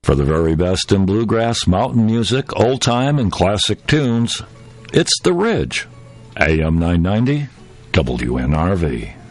For the very best in bluegrass, mountain music, old-time, and classic tunes, it's The Ridge. AM 990, WNRV.